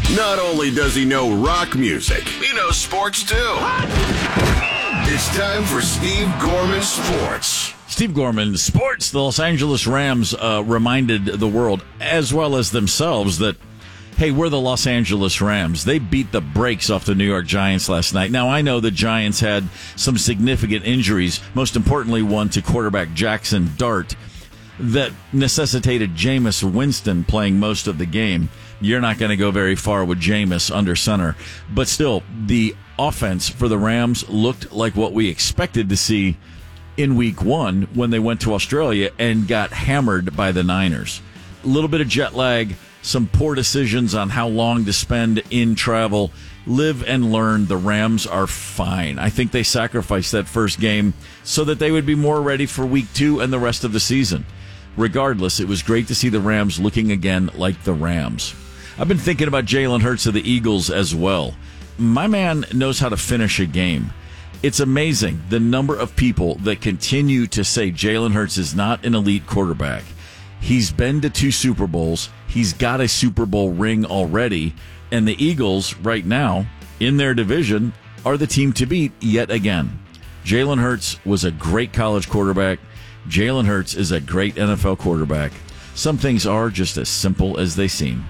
Not only does he know rock music, he knows sports too. It's time for Steve Gorman Sports. Steve Gorman Sports. The Los Angeles Rams reminded the world, as well as themselves, that, hey, we're the Los Angeles Rams. They beat the brakes off the New York Giants last night. Now, I know the Giants had some significant injuries, most importantly one to quarterback Jackson Dart, that necessitated Jameis Winston playing most of the game. You're not going to go very far with Jameis under center. But still, the offense for the Rams looked like what we expected to see in week one when they went to Australia and got hammered by the Niners. A little bit of jet lag, some poor decisions on how long to spend in travel. Live and learn. The Rams are fine. I think they sacrificed that first game so that they would be more ready for week two and the rest of the season. Regardless, it was great to see the Rams looking again like the Rams. I've been thinking about Jalen Hurts of the Eagles as well. My man knows how to finish a game. It's amazing the number of people that continue to say Jalen Hurts is not an elite quarterback. He's been to 2 Super Bowls. He's got a Super Bowl ring already. And the Eagles, right now, in their division, are the team to beat yet again. Jalen Hurts was a great college quarterback. Jalen Hurts is a great NFL quarterback. Some things are just as simple as they seem.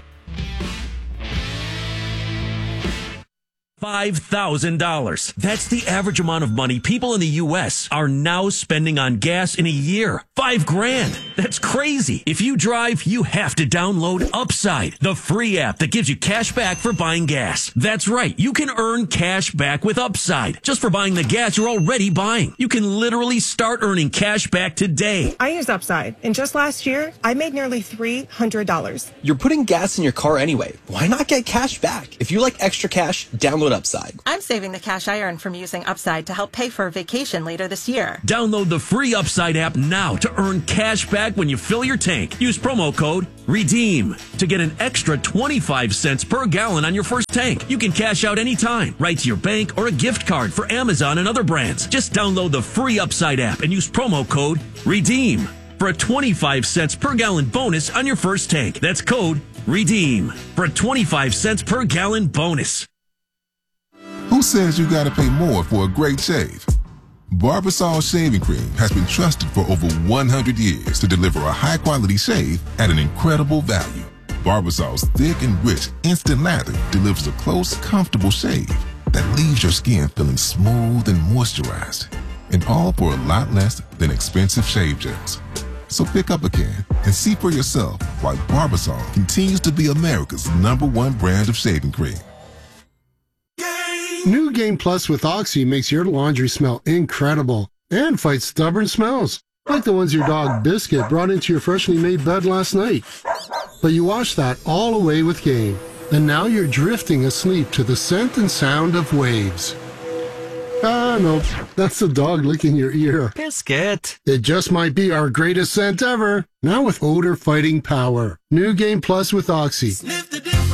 $5,000. That's the average amount of money people in the U.S. are now spending on gas in a year. $5,000. That's crazy. If you drive, you have to download Upside, the free app that gives you cash back for buying gas. That's right. You can earn cash back with Upside just for buying the gas you're already buying. You can literally start earning cash back today. I used Upside, and just last year, I made nearly $300. You're putting gas in your car anyway. Why not get cash back? If you like extra cash, download Upside. I'm saving the cash I earn from using Upside to help pay for a vacation later this year. Download the free Upside app now to earn cash back when you fill your tank. Use promo code REDEEM to get an extra 25 cents per gallon on your first tank. You can cash out anytime, right to your bank or a gift card for Amazon and other brands. Just download the free Upside app and use promo code REDEEM for a 25 cents per gallon bonus on your first tank. That's code REDEEM for a 25 cents per gallon bonus. Who says you gotta pay more for a great shave? Barbasol Shaving Cream has been trusted for over 100 years to deliver a high-quality shave at an incredible value. Barbasol's thick and rich instant lather delivers a close, comfortable shave that leaves your skin feeling smooth and moisturized, and all for a lot less than expensive shave gels. So pick up a can and see for yourself why Barbasol continues to be America's #1 brand of shaving cream. New Game Plus with Oxy makes your laundry smell incredible and fights stubborn smells, like the ones your dog Biscuit brought into your freshly made bed last night. But you washed that all away with Game, and now you're drifting asleep to the scent and sound of waves. Ah, no, that's the dog licking your ear. Biscuit. It just might be our greatest scent ever, now with odor-fighting power. New Game Plus with Oxy. Sniff the difference.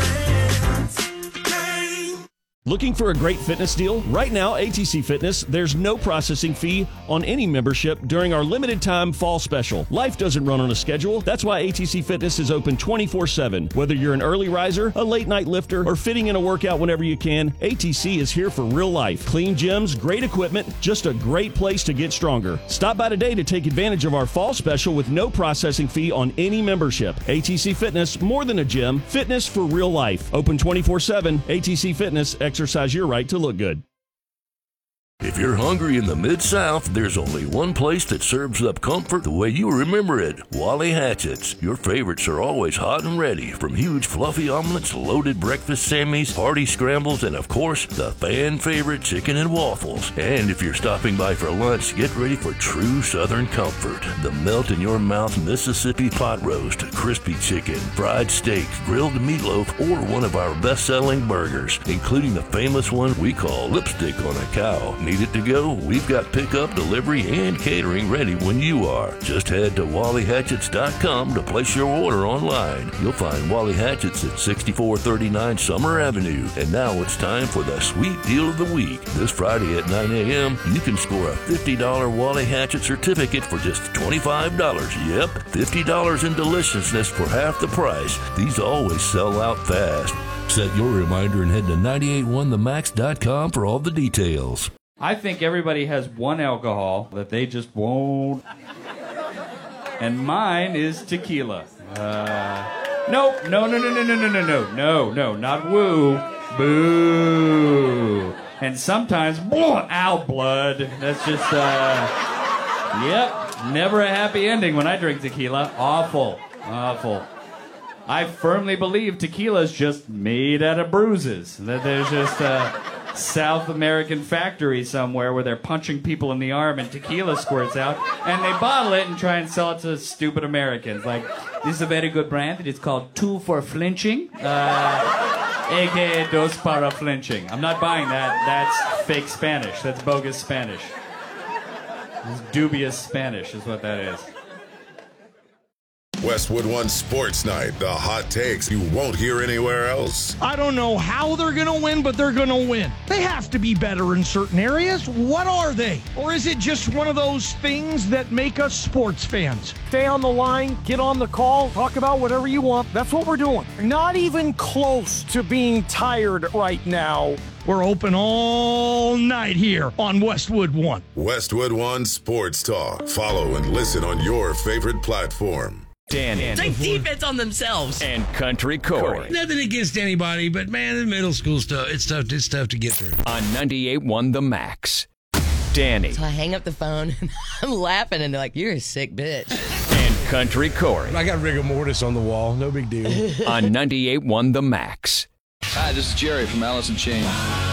Looking for a great fitness deal? Right now, ATC Fitness, there's no processing fee on any membership during our limited time fall special. Life doesn't run on a schedule. That's why ATC Fitness is open 24/7. Whether you're an early riser, a late night lifter, or fitting in a workout whenever you can, ATC is here for real life. Clean gyms, great equipment, just a great place to get stronger. Stop by today to take advantage of our fall special with no processing fee on any membership. ATC Fitness, more than a gym, fitness for real life. Open 24/7. ATC Fitness, exercise your right to look good. If you're hungry in the Mid-South, there's only one place that serves up comfort the way you remember it. Wally Hatchett's. Your favorites are always hot and ready, from huge fluffy omelets, loaded breakfast sammies, hearty scrambles, and of course, the fan favorite chicken and waffles. And if you're stopping by for lunch, get ready for true Southern comfort. The melt-in-your-mouth Mississippi pot roast, crispy chicken, fried steak, grilled meatloaf, or one of our best-selling burgers, including the famous one we call lipstick on a cow. Need it to go? We've got pickup, delivery, and catering ready when you are. Just head to WallyHatchets.com to place your order online. You'll find Wally Hatchets at 6439 Summer Avenue. And now it's time for the sweet deal of the week. This Friday at 9 a.m., you can score a $50 Wally Hatchet certificate for just $25. Yep, $50 in deliciousness for half the price. These always sell out fast. Set your reminder and head to 981themax.com for all the details. I think everybody has one alcohol that they just won't. And mine is tequila. Nope. No, not woo. Boo. And sometimes, ow, blood. That's just, yep, never a happy ending when I drink tequila. Awful. I firmly believe tequila is just made out of bruises. That there's just a South American factory somewhere where they're punching people in the arm and tequila squirts out, and they bottle it and try and sell it to stupid Americans. Like, this is a very good brand. It is called Two for Flinching, aka Dos para Flinching. I'm not buying that. That's fake Spanish. That's bogus Spanish. It's dubious Spanish is what that is. Westwood One Sports Night, the hot takes you won't hear anywhere else. I don't know how they're going to win, but they're going to win. They have to be better in certain areas. What are they? Or is it just one of those things that make us sports fans? Stay on the line, get on the call, talk about whatever you want. That's what we're doing. Not even close to being tired right now. We're open all night here on Westwood One. Westwood One Sports Talk. Follow and listen on your favorite platform. Danny. Take defense on themselves. And Country Corey. Nothing against anybody, but man, the middle school stuff, it's tough to get through. On 98.1 The Max. Danny. So I hang up the phone and I'm laughing and they're like, you're a sick bitch. And Country Corey. I got rigor mortis on the wall, no big deal. On 98.1 The Max. Hi, this is Jerry from Alice in Chains.